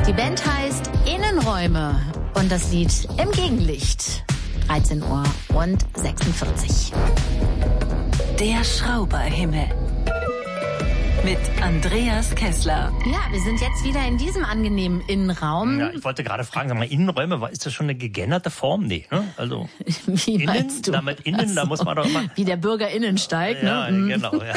Die Band heißt Innenräume und das Lied Im Gegenlicht. 13 Uhr und 46. Der Schrauberhimmel. Mit Andreas Kessler. Ja, wir sind jetzt wieder in diesem angenehmen Innenraum. Ja, ich wollte gerade fragen, sag mal, Innenräume, ist das schon eine gegenderte Form? Nee, ne? Also Wie innen, meinst du? damit innen, da muss man doch immer... Wie der Bürger innen steigt, Ja, ne? genau, ja.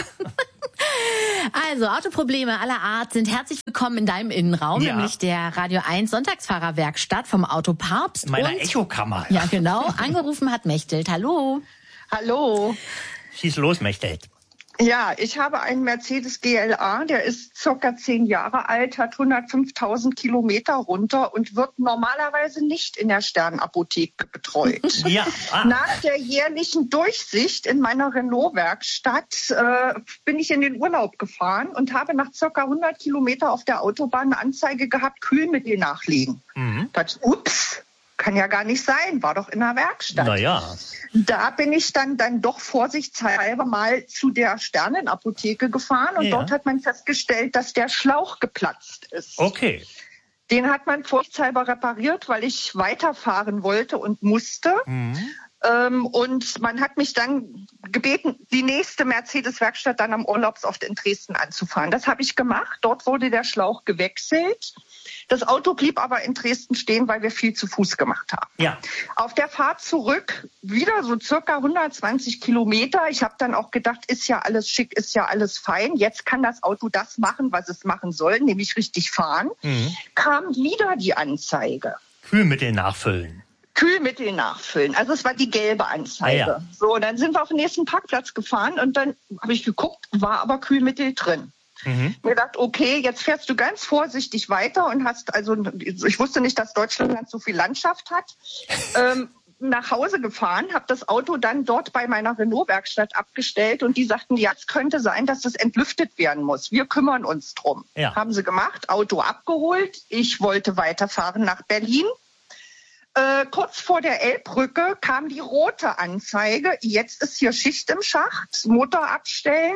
Also, Autoprobleme aller Art sind herzlich willkommen in deinem Innenraum, Ja. nämlich der Radio 1 Sonntagsfahrerwerkstatt vom Autopapst. In meiner und, Echokammer. Ja, genau. Angerufen hat Mechthild. Hallo. Hallo. Schieß los, Mechthild. Ja, ich habe einen Mercedes GLA, der ist circa 10 Jahre alt, hat 105.000 Kilometer runter und wird normalerweise nicht in der Sternapotheke betreut. Ja. Nach der jährlichen Durchsicht in meiner Renault-Werkstatt bin ich in den Urlaub gefahren und habe nach circa 100 Kilometer auf der Autobahn eine Anzeige gehabt, Kühlmittel nachlegen. Ups. Kann ja gar nicht sein, war doch in der Werkstatt. Naja. Da bin ich dann doch vorsichtshalber mal zu der Sternenapotheke gefahren und dort hat man festgestellt, dass der Schlauch geplatzt ist. Okay. Den hat man vorsichtshalber repariert, weil ich weiterfahren wollte und musste. Und man hat mich dann gebeten, die nächste Mercedes-Werkstatt dann am Urlaubsort in Dresden anzufahren. Das habe ich gemacht. Dort wurde der Schlauch gewechselt. Das Auto blieb aber in Dresden stehen, weil wir viel zu Fuß gemacht haben. Ja. Auf der Fahrt zurück wieder so circa 120 Kilometer. Ich habe dann auch gedacht, ist ja alles schick, ist ja alles fein. Jetzt kann das Auto das machen, was es machen soll, nämlich richtig fahren. Kam wieder die Anzeige. Kühlmittel nachfüllen. Kühlmittel nachfüllen. Also es war die gelbe Anzeige. Ah, ja. So, dann sind wir auf den nächsten Parkplatz gefahren und dann habe ich geguckt, war aber Kühlmittel drin. Mir gedacht, okay, jetzt fährst du ganz vorsichtig weiter und hast, also ich wusste nicht, dass Deutschland so viel Landschaft hat, nach Hause gefahren, habe das Auto dann dort bei meiner Renault-Werkstatt abgestellt und die sagten, ja, es könnte sein, dass das entlüftet werden muss. Wir kümmern uns drum. Ja. Haben sie gemacht, Auto abgeholt. Ich wollte weiterfahren nach Berlin. Kurz vor der Elbbrücke kam die rote Anzeige. Jetzt ist hier Schicht im Schacht, Motor abstellen,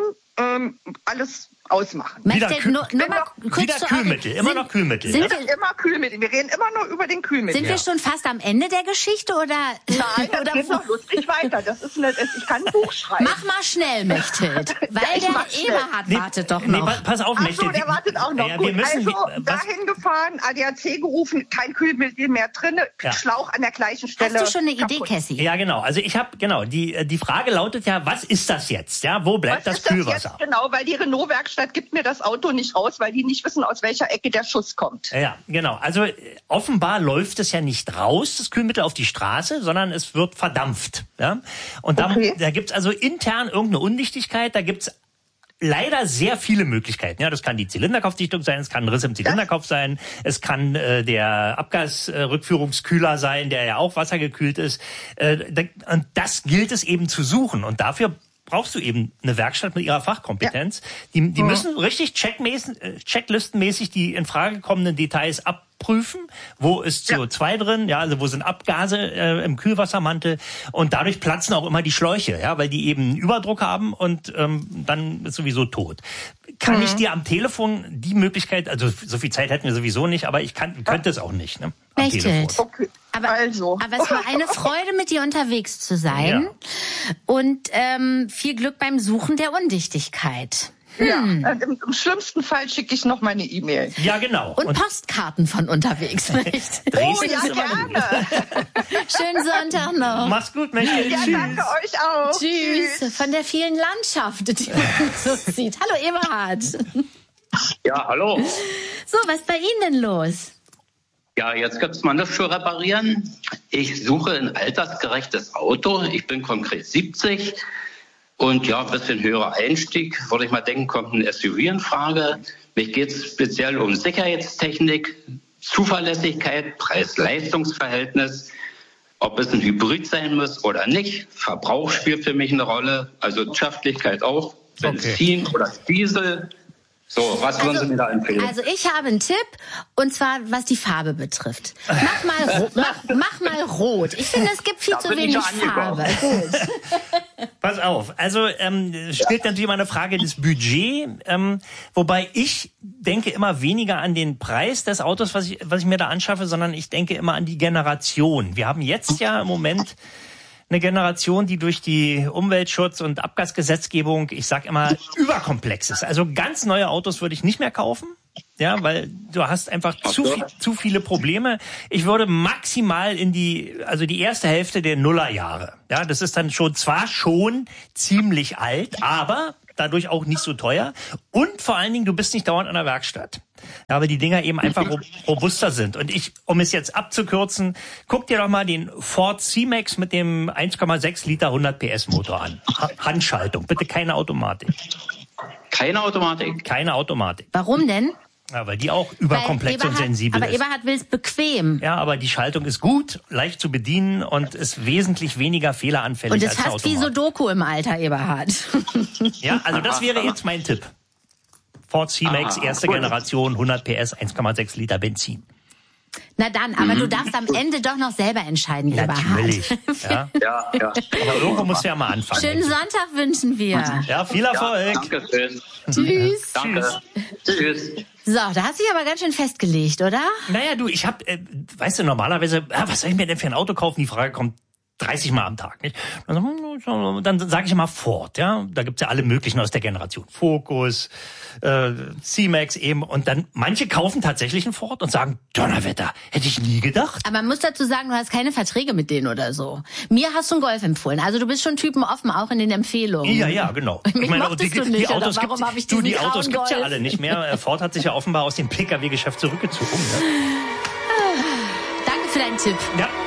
alles ausmachen. Mechthild, nur mal kurz Wieder zu Kühlmittel, immer noch Kühlmittel. Sind Das ist immer Kühlmittel. Wir reden immer nur über den Kühlmittel. Sind wir schon fast am Ende der Geschichte oder? Nein, das oder geht noch lustig weiter. Das ist ich kann ein Buch schreiben. Mach mal schnell, Mechthild, weil ich der mach schnell. Eberhard wartet doch Nee, noch. pass auf, Ach so, Mechthild. der wartet auch noch. Ja, Gut. wir müssen, Also dahin gefahren, ADAC gerufen, kein Kühlmittel mehr drin, Ja. Schlauch an der gleichen Stelle. Hast du schon eine Idee, kaputt. Cassie? Ja, genau. Also ich habe, die Frage lautet ja, was ist das jetzt? Ja, wo bleibt Was das ist das Kühlwasser? jetzt genau? Weil die Renault-Werkstatt gibt mir das Auto nicht raus, weil die nicht wissen, aus welcher Ecke der Schuss kommt. Ja, genau. Also offenbar läuft es ja nicht raus, das Kühlmittel auf die Straße, sondern es wird verdampft. Ja? Und da gibt's also intern irgendeine Undichtigkeit, da gibt's leider sehr viele Möglichkeiten. Ja, das kann die Zylinderkopfdichtung sein, es kann ein Riss im Zylinderkopf sein, es kann der Abgasrückführungskühler sein, der ja auch wassergekühlt ist. Und das gilt es eben zu suchen. Und dafür brauchst du eben eine Werkstatt mit ihrer Fachkompetenz. Die müssen richtig checklistenmäßig die in Frage kommenden Details abprüfen. Wo ist CO2 drin? Ja, also wo sind Abgase im Kühlwassermantel? Und dadurch platzen auch immer die Schläuche, ja, weil die eben Überdruck haben und dann ist sowieso tot. Kann ich dir am Telefon die Möglichkeit, also so viel Zeit hätten wir sowieso nicht, aber ich könnte es auch nicht, ne? Am Mechthild. Telefon. Okay. Aber es war eine Freude, mit dir unterwegs zu sein. Ja. Und viel Glück beim Suchen der Undichtigkeit. Ja, im schlimmsten Fall schicke ich noch meine E-Mail. Ja, genau. Und Postkarten von unterwegs. Nicht? Dresden Oh ja, ist immer gut. gerne. Schönen Sonntag noch. Mach's gut, Mechthild. Ja, Tschüss. danke euch auch. Tschüss. Von der vielen Landschaft, die man so sieht. Hallo Eberhard. Ja, hallo. So, was ist bei Ihnen denn los? Ja, jetzt gibt's mal nichts zu reparieren. Ich suche ein altersgerechtes Auto. Ich bin konkret 70. Und ja, ein bisschen höherer Einstieg. Würde ich mal denken, kommt ein SUV in Frage. Mich geht's speziell um Sicherheitstechnik, Zuverlässigkeit, Preis-Leistungs-Verhältnis. Ob es ein Hybrid sein muss oder nicht. Verbrauch spielt für mich eine Rolle. Also Wirtschaftlichkeit auch. Benzin oder Diesel. So, was würden Sie mir da empfehlen? Also ich habe einen Tipp, und zwar was die Farbe betrifft. Mach mal rot. Ich finde, es gibt viel Da zu bin ich wenig ja angekommen. Farbe. Gut. Pass auf, also stellt natürlich immer eine Frage des Budgets, wobei ich denke immer weniger an den Preis des Autos, was ich mir da anschaffe, sondern ich denke immer an die Generation. Wir haben jetzt ja im Moment eine Generation, die durch die Umweltschutz- und Abgasgesetzgebung, ich sag immer, überkomplex ist. Also ganz neue Autos würde ich nicht mehr kaufen. Ja, weil du hast einfach zu viele Probleme. Ich würde maximal in die erste Hälfte der Nullerjahre. Ja, das ist dann zwar schon ziemlich alt, aber dadurch auch nicht so teuer. Und vor allen Dingen, du bist nicht dauernd an der Werkstatt. Ja, aber die Dinger eben einfach robuster sind. Und um es jetzt abzukürzen, guck dir doch mal den Ford C-Max mit dem 1,6 Liter 100 PS Motor an. Handschaltung, bitte keine Automatik. Keine Automatik? Keine Automatik. Warum denn? Ja, weil die auch überkomplex und sensibel ist. Aber Eberhard will es bequem. Ja, aber die Schaltung ist gut, leicht zu bedienen und ist wesentlich weniger fehleranfällig als der Automat. Und es ist fast wie Sudoku im Alter, Eberhard. Ja, also das wäre jetzt mein Tipp. Ford C-Max, erste Generation, 100 PS, 1,6 Liter Benzin. Na dann, aber du darfst am Ende doch noch selber entscheiden, Eberhard. Natürlich. Ja. Aber irgendwo musst du ja mal anfangen. Schönen Sonntag wünschen wir. Ja, viel Erfolg. Ja, danke schön. Tschüss. Danke. Tschüss. So, da hast du dich aber ganz schön festgelegt, oder? Naja, du, ich hab, weißt du, normalerweise, was soll ich mir denn für ein Auto kaufen? Die Frage kommt 30 Mal am Tag, nicht? Dann sage ich immer Ford, ja. Da gibt's ja alle möglichen aus der Generation. Focus, C-Max eben. Und dann, manche kaufen tatsächlich einen Ford und sagen, Donnerwetter, hätte ich nie gedacht. Aber man muss dazu sagen, du hast keine Verträge mit denen oder so. Mir hast du einen Golf empfohlen. Also du bist schon typenoffen, auch in den Empfehlungen. Ja, genau. Mich mochtest du nicht, die Autos warum habe ich diesen die Autos grauen gibt's ja Golf? alle nicht mehr. Ford hat sich ja offenbar aus dem Pkw-Geschäft zurückgezogen. Ne? Danke für deinen Tipp. Ja.